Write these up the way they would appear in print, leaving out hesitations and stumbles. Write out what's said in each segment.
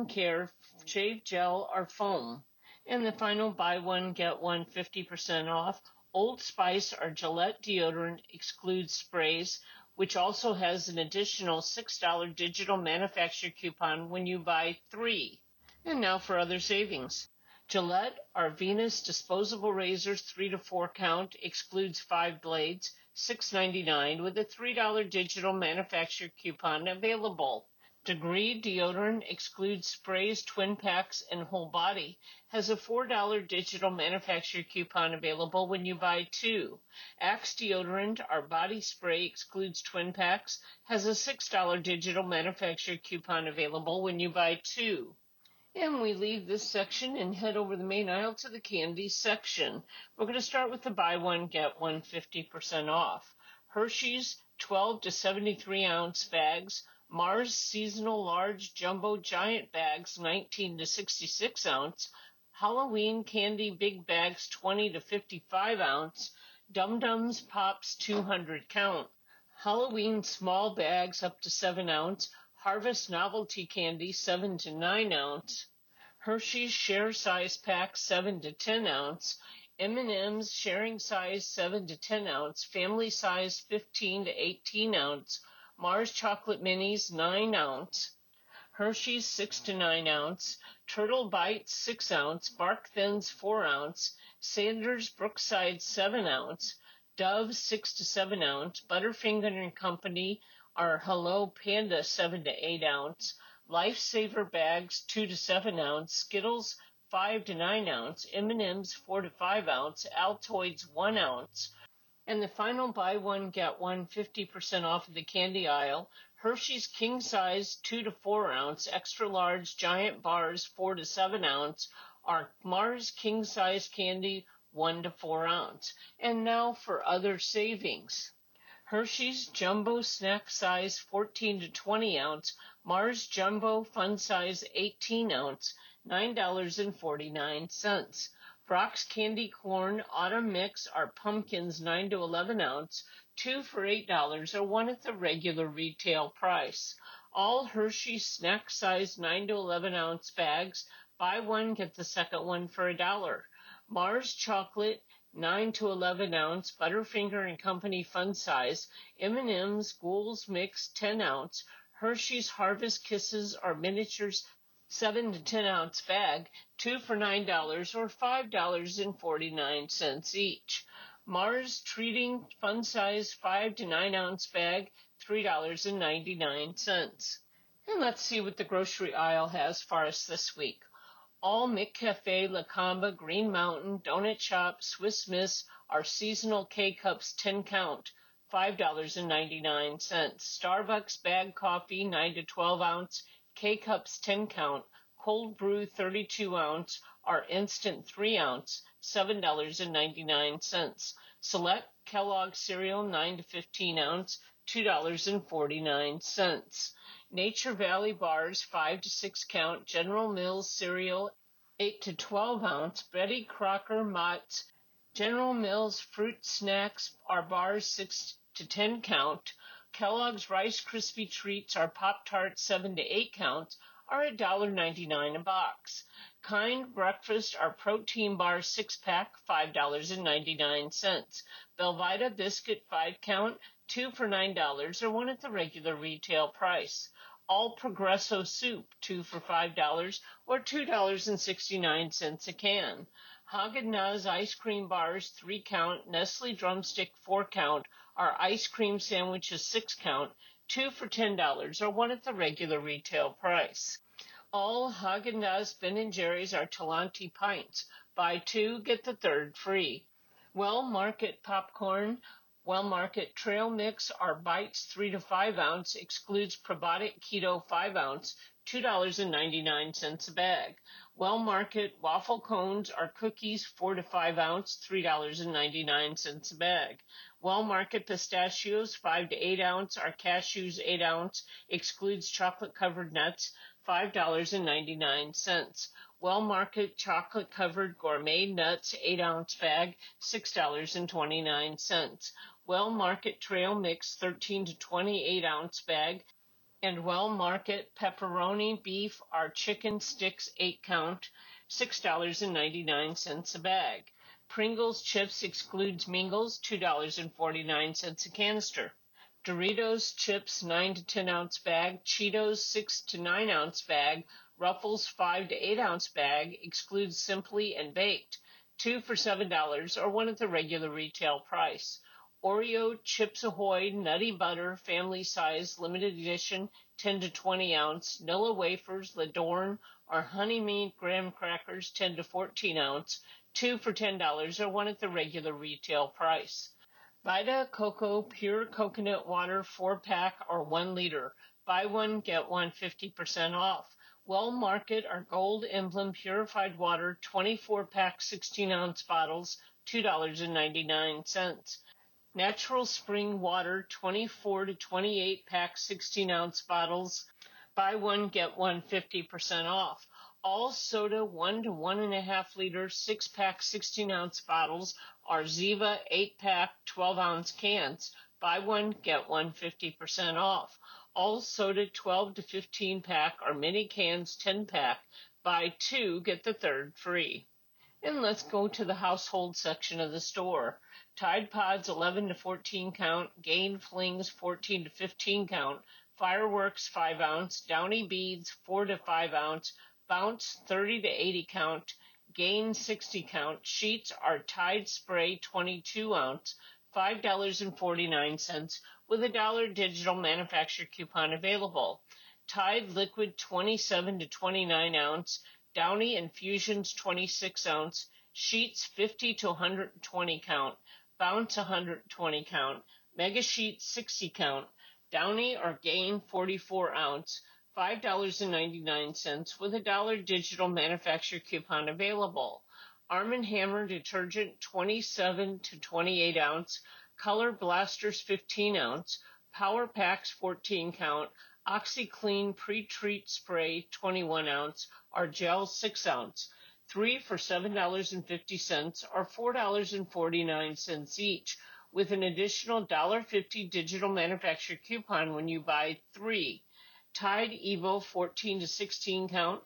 Care Shave Gel or Foam. And the final buy one, get one 50% off. Old Spice or Gillette deodorant excludes sprays, which also has an additional $6 digital manufacturer coupon when you buy 3. And now for other savings. Gillette or Venus disposable razors 3 to 4 count excludes 5 blades, $6.99 with a $3 digital manufacturer coupon available. Degree deodorant excludes sprays, twin packs, and whole body, has a $4 digital manufacturer coupon available when you buy 2. Axe deodorant or body spray excludes twin packs, has a $6 digital manufacturer coupon available when you buy 2. And we leave this section and head over the main aisle to the candy section. We're going to start with the buy one, get one 50% off. Hershey's 12 to 73 ounce bags, Mars seasonal large jumbo giant bags 19 to 66 ounce, Halloween candy big bags 20 to 55 ounce, Dum Dums Pops 200 count, Halloween small bags up to 7 ounce, Harvest novelty candy 7 to 9 ounce, Hershey's share size pack 7 to 10 ounce, M&M's sharing size 7 to 10 ounce, family size 15 to 18 ounce, Mars chocolate minis 9 ounce, Hershey's 6 to 9 ounce, Turtle Bites 6 ounce, Bark Thins 4 ounce, Sanders Brookside 7 ounce, Dove 6 to 7 ounce, Butterfinger and Company are Hello Panda 7 to 8 ounce, Lifesaver bags 2 to 7 ounce, Skittles 5 to 9 ounce, M&M's 4 to 5 ounce, Altoids 1 ounce. And the final buy one, get one 50% off of the candy aisle, Hershey's king size 2 to 4 ounce, extra large giant bars 4 to 7 ounce, are Mars king size candy 1 to 4 ounce. And now for other savings. Hershey's Jumbo Snack Size 14 to 20 ounce, Mars Jumbo Fun Size 18 ounce, $9.49. Brock's Candy Corn Autumn Mix are pumpkins 9 to 11 ounce, 2 for $8 or 1 at the regular retail price. All Hershey's Snack Size 9 to 11 ounce bags, buy one, get the second one for $1. Mars Chocolate 9 to 11 ounce, Butterfinger and Company Fun Size, M&M's Ghouls Mix 10 ounce, Hershey's Harvest Kisses or Miniatures 7 to 10 ounce bag, 2 for $9 or $5.49 each. Mars Treating Fun Size 5 to 9 ounce bag, $3.99. And let's see what the grocery aisle has for us this week. All McCafe, La Comba, Green Mountain, Donut Shop, Swiss Miss are seasonal K-Cups 10 count, $5.99. Starbucks bag coffee 9 to 12 ounce, K-Cups 10 count, cold brew 32 ounce are instant 3 ounce, $7.99. Select Kellogg cereal 9 to 15 ounce, $2.49. Nature Valley bars 5 to 6 count, General Mills cereal 8 to 12 ounce, Betty Crocker Mott's General Mills fruit snacks are bars 6 to 10 count, Kellogg's Rice Krispie treats are Pop-Tarts 7 to 8 count are $1.99 a box. Kind breakfast are protein bar 6-pack, $5.99. Belvita biscuit 5 count, 2 for $9 or 1 at the regular retail price. All Progresso soup, 2 for $5 or $2.69 a can. Haagen-Dazs ice cream bars 3 count, Nestle drumstick 4 count are ice cream sandwiches 6 count, 2 for $10 or 1 at the regular retail price. All Haagen-Dazs Ben & Jerry's are Talenti pints. Buy 2, get the third free. Well Market popcorn, Well Market trail mix are bites 3 to 5 ounce, excludes probiotic keto 5 ounce, $2.99 a bag. Well Market waffle cones are cookies 4 to 5 ounce, $3.99 a bag. Well Market pistachios 5 to 8 ounce are cashews 8 ounce, excludes chocolate covered nuts, $5.99. Well Market chocolate covered gourmet nuts 8 ounce bag, $6.29. Well Market trail mix 13 to 28 ounce bag, And Well Market pepperoni beef or chicken sticks 8 count, $6.99 a bag. Pringles chips excludes Mingles, $2.49 a canister. Doritos chips 9 to 10 ounce bag, Cheetos 6 to 9 ounce bag, Ruffles 5 to 8 ounce bag, excludes Simply and Baked, 2 for $7 or one at the regular retail price. Oreo Chips Ahoy Nutty Butter Family Size Limited Edition 10 to 20 ounce, Nilla Wafers, Ladorn, or Honey Meat Graham Crackers 10 to 14 ounce, 2 for $10 or one at the regular retail price. Vita Coco Pure Coconut Water 4-pack or 1 liter. Buy one, get one 50% off. Well Market or Gold Emblem Purified Water 24-pack 16-ounce bottles, $2.99. Natural Spring Water 24 to 28 pack 16-ounce bottles. Buy one, get one 50% off. All soda 1 to 1.5 liter 6-pack 16-ounce bottles are Ziva 8-pack 12-ounce cans. Buy one, get one 50% off. All soda 12 to 15 pack are mini cans 10-pack. Buy two, get the third free. And let's go to the household section of the store. Tide Pods 11 to 14 count, Gain Flings 14 to 15 count, Fireworks 5 ounce, Downy Beads 4 to 5 ounce, Bounce 30 to 80 count, Gain 60 count. Sheets are Tide Spray 22 ounce, $5.49 with a $1 digital manufacturer coupon available. Tide Liquid 27 to 29 ounce, Downy Infusions 26 ounce, Sheets 50 to 120 count, Bounce 120 count, Mega Sheets 60 count, Downy or Gain 44 ounce, $5.99 with a $1 digital manufacturer coupon available. Arm & Hammer detergent 27 to 28 ounce, Color Blasters 15 ounce, Power Packs 14 count, OxyClean Pre-Treat Spray 21 ounce, or Gel 6 ounce, 3 for $7.50 or $4.49 each, with an additional $1.50 digital manufacturer coupon when you buy 3. Tide Evo 14 to 16 count,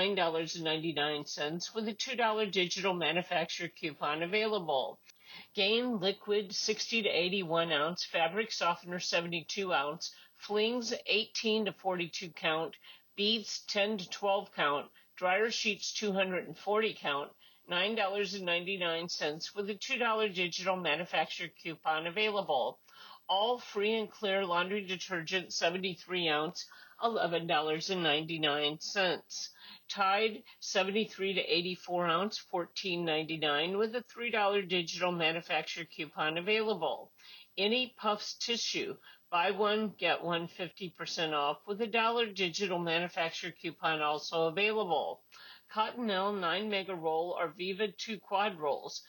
$9.99 with a $2 digital manufacturer coupon available. Gain Liquid 60 to 81 ounce, Fabric Softener 72 ounce, Flings 18 to 42 count, Beads 10 to 12 count, Dryer Sheets 240 count, $9.99 with a $2 digital manufacturer coupon available. All Free and Clear Laundry Detergent 73 ounce, $11.99. Tide 73 to 84 ounce, $14.99 with a $3 digital manufacturer coupon available. Any Puffs tissue, buy one, get one 50% off with a $1 digital manufacturer coupon also available. Cottonelle 9 Mega Roll or Viva 2 Quad Rolls,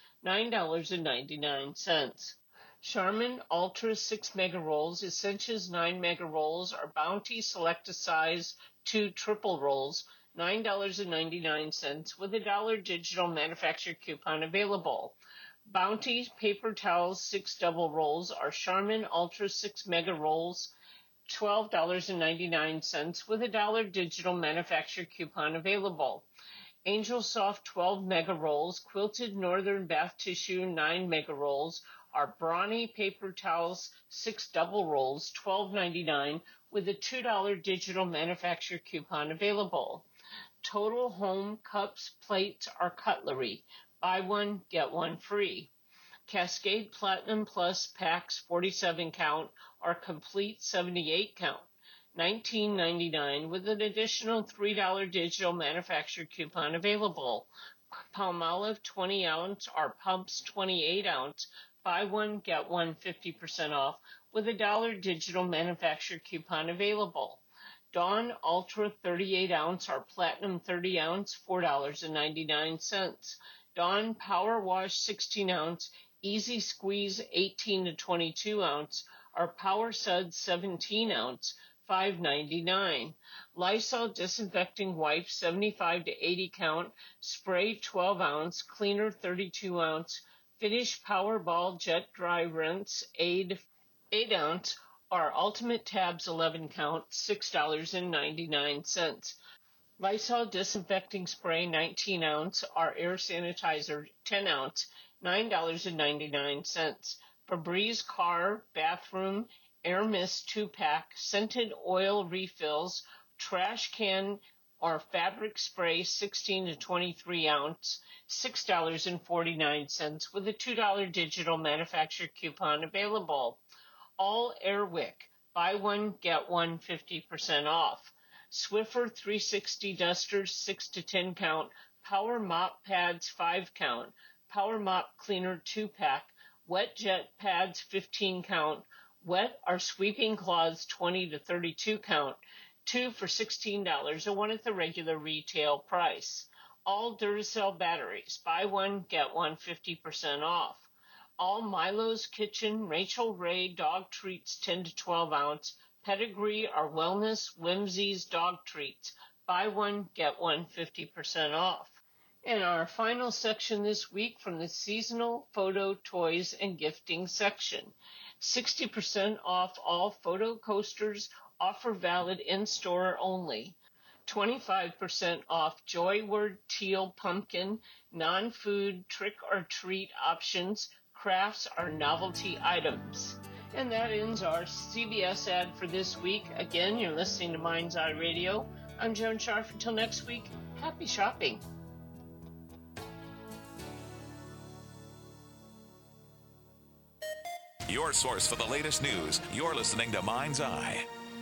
$9.99. Charmin Ultra 6 Mega Rolls, Essentials 9 Mega Rolls, or Bounty Select a Size 2 Triple Rolls, $9.99 with a $1 digital manufacturer coupon available. Bounty Paper Towels 6 Double Rolls or Charmin Ultra 6 Mega Rolls, $12.99 with a $1 digital manufacturer coupon available. Angel Soft 12 Mega Rolls, Quilted Northern Bath Tissue 9 Mega Rolls, are Brawny Paper Towels 6 Double Rolls, $12.99 with a $2 digital manufacturer coupon available. Total Home Cups, Plates, or Cutlery, buy one, get one free. Cascade Platinum Plus Packs 47 count or Complete 78 count, $19.99 with an additional $3 digital manufacturer coupon available. Palmolive 20 ounce or Pumps 28 ounce, buy one, get one 50% off with a $1 digital manufacturer coupon available. Dawn Ultra 38 ounce or Platinum 30 ounce, $4.99. Dawn Power Wash 16 ounce, Easy Squeeze 18 to 22 ounce, or Power Suds 17 ounce, $5.99. Lysol Disinfecting Wipes 75 to 80 count, Spray 12 ounce, Cleaner 32 ounce, Finish Powerball Jet Dry Rinse Aid 8 ounce, Our Ultimate Tabs 11 count, $6.99. Lysol Disinfecting Spray 19 ounce, our Air Sanitizer 10 ounce, $9.99. Febreze Car, Bathroom, Air Mist 2-pack, Scented Oil Refills, Trash Can or Fabric Spray 16 to 23 ounce, $6.49 with a $2 digital manufacturer coupon available. All Airwick, buy one, get one 50% off. Swiffer 360 dusters 6 to 10 count, Power Mop Pads 5 count, Power Mop Cleaner 2-pack, Wet Jet Pads 15 count, Wet or Sweeping Cloths 20 to 32 count, 2 for $16 and 1 at the regular retail price. All Duracell batteries, buy one, get one 50% off. All Milo's Kitchen, Rachel Ray dog treats 10 to 12 ounce, Pedigree or Wellness Whimsies dog treats. Buy one, get one 50% off. And our final section this week from the seasonal photo, toys, and gifting section. 60% off all photo coasters, offer valid in-store only. 25% off Joyward Teal Pumpkin, non-food trick-or-treat options, crafts, or novelty items. And that ends our CBS ad for this week. Again, you're listening to Mind's Eye Radio. I'm Joan Sharf. Until next week, happy shopping. Your source for the latest news. You're listening to Mind's Eye.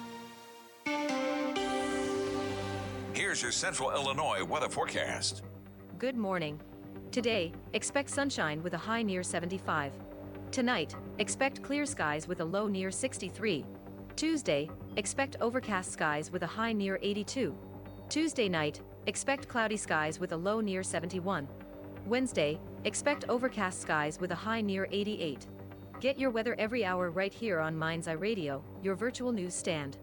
Here's your Central Illinois weather forecast. Good morning. Today, expect sunshine with a high near 75. Tonight, expect clear skies with a low near 63. Tuesday, expect overcast skies with a high near 82. Tuesday night, expect cloudy skies with a low near 71. Wednesday, expect overcast skies with a high near 88. Get your weather every hour right here on Mind's Eye Radio, your virtual news stand.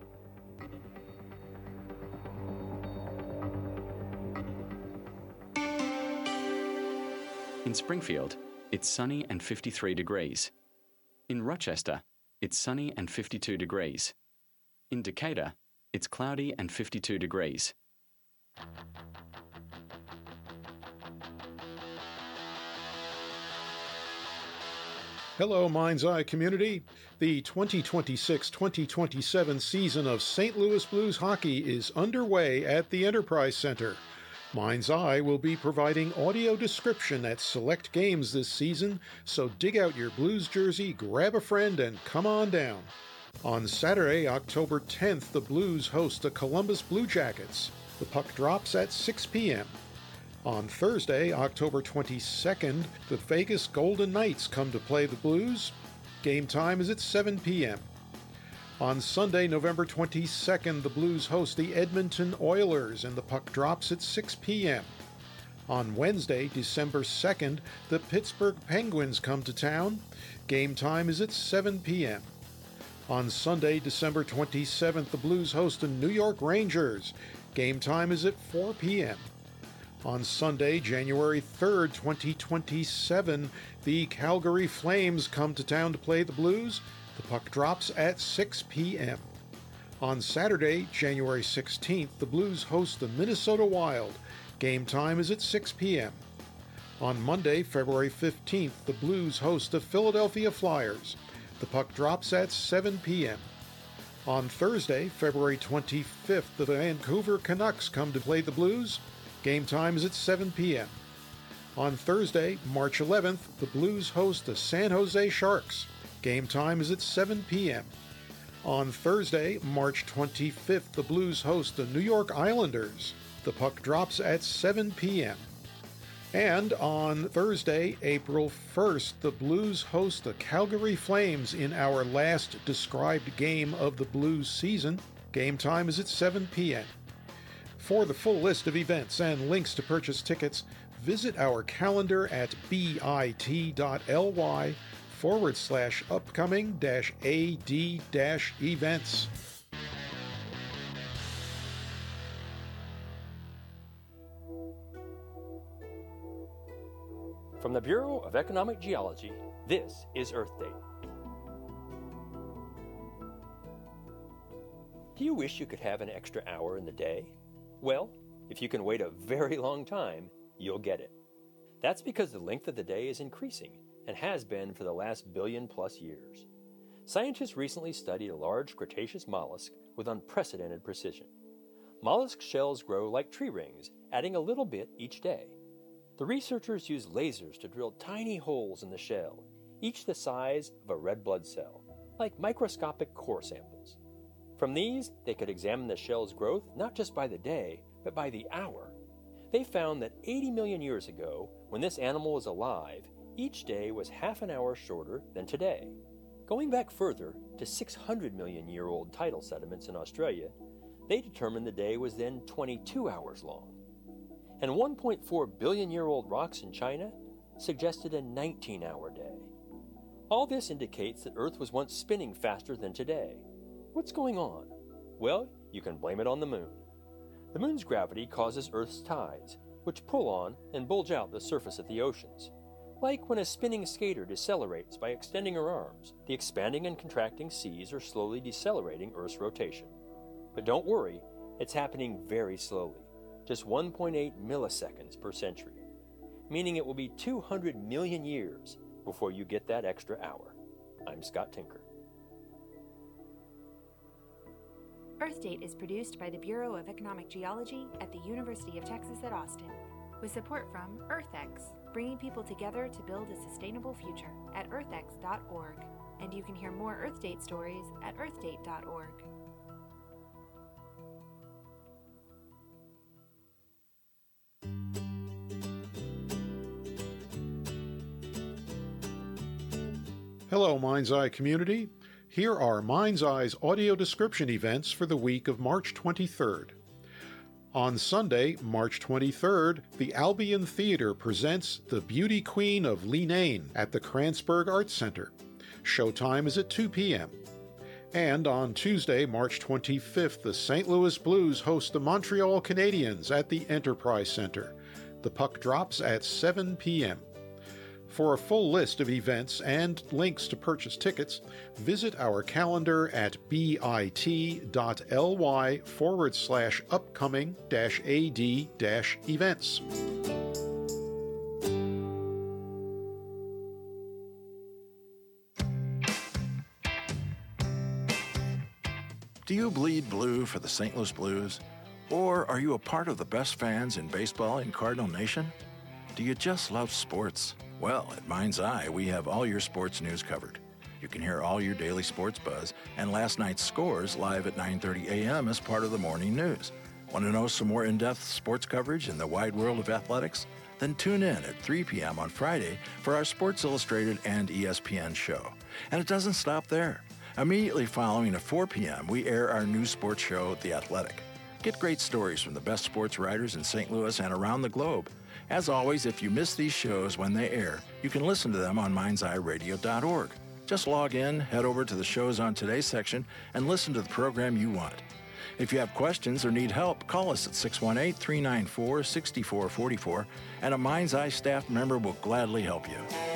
In Springfield, it's sunny and 53 degrees. In Rochester, it's sunny and 52 degrees. In Decatur, it's cloudy and 52 degrees. Hello, Mind's Eye community. The 2026-2027 season of St. Louis Blues hockey is underway at the Enterprise Center. Mind's Eye will be providing audio description at select games this season, so dig out your Blues jersey, grab a friend, and come on down. On Saturday, October 10th, the Blues host the Columbus Blue Jackets. The puck drops at 6 p.m. On Thursday, October 22nd, the Vegas Golden Knights come to play the Blues. Game time is at 7 p.m. On Sunday, November 22nd, the Blues host the Edmonton Oilers, and the puck drops at 6 p.m. On Wednesday, December 2nd, the Pittsburgh Penguins come to town. Game time is at 7 p.m. On Sunday, December 27th, the Blues host the New York Rangers. Game time is at 4 p.m. On Sunday, January 3rd, 2027, the Calgary Flames come to town to play the Blues. The puck drops at 6 p.m. On Saturday, January 16th, the Blues host the Minnesota Wild. Game time is at 6 p.m. On Monday, February 15th, the Blues host the Philadelphia Flyers. The puck drops at 7 p.m. On Thursday, February 25th, the Vancouver Canucks come to play the Blues. Game time is at 7 p.m. On Thursday, March 11th, the Blues host the San Jose Sharks. Game time is at 7 p.m. On Thursday, March 25th, the Blues host the New York Islanders. The puck drops at 7 p.m. And on Thursday, April 1st, the Blues host the Calgary Flames in our last described game of the Blues season. Game time is at 7 p.m. For the full list of events and links to purchase tickets, visit our calendar at bit.ly/upcoming-ad-events. From the Bureau of Economic Geology, this is Earth Day. Do you wish you could have an extra hour in the day? Well, if you can wait a very long time, you'll get it. That's because the length of the day is increasing and has been for the last billion-plus years. Scientists recently studied a large Cretaceous mollusk with unprecedented precision. Mollusk shells grow like tree rings, adding a little bit each day. The researchers used lasers to drill tiny holes in the shell, each the size of a red blood cell, like microscopic core samples. From these, they could examine the shell's growth not just by the day, but by the hour. They found that 80 million years ago, when this animal was alive, each day was half an hour shorter than today. Going back further to 600 million year old tidal sediments in Australia, they determined the day was then 22 hours long. And 1.4 billion year old rocks in China suggested a 19-hour day. All this indicates that Earth was once spinning faster than today. What's going on? Well, you can blame it on the moon. The moon's gravity causes Earth's tides, which pull on and bulge out the surface of the oceans. Like when a spinning skater decelerates by extending her arms, the expanding and contracting seas are slowly decelerating Earth's rotation. But don't worry, it's happening very slowly, just 1.8 milliseconds per century, meaning it will be 200 million years before you get that extra hour. I'm Scott Tinker. Earth Date is produced by the Bureau of Economic Geology at the University of Texas at Austin, with support from EarthX, bringing people together to build a sustainable future at earthx.org. And you can hear more Earth Date stories at earthdate.org. Hello, Mind's Eye community. Here are Mind's Eye's audio description events for the week of March 23rd. On Sunday, March 23rd, the Albion Theater presents The Beauty Queen of Leenane at the Kranzberg Arts Center. Showtime is at 2 p.m. And on Tuesday, March 25th, the St. Louis Blues host the Montreal Canadiens at the Enterprise Center. The puck drops at 7 p.m. For a full list of events and links to purchase tickets, visit our calendar at bit.ly/upcoming-ad-events. Do you bleed blue for the St. Louis Blues? Or are you a part of the best fans in baseball in Cardinal Nation? Do you just love sports? Well, at Mind's Eye, we have all your sports news covered. You can hear all your daily sports buzz and last night's scores live at 9:30 a.m. as part of the morning news. Want to know some more in-depth sports coverage in the wide world of athletics? Then tune in at 3 p.m. on Friday for our Sports Illustrated and ESPN show. And it doesn't stop there. Immediately following at 4 p.m., we air our new sports show, The Athletic. Get great stories from the best sports writers in St. Louis and around the globe. As always, if you miss these shows when they air, you can listen to them on mindseyeradio.org. Just log in, head over to the Shows on Today section, and listen to the program you want. If you have questions or need help, call us at 618-394-6444, and a Mind's Eye staff member will gladly help you.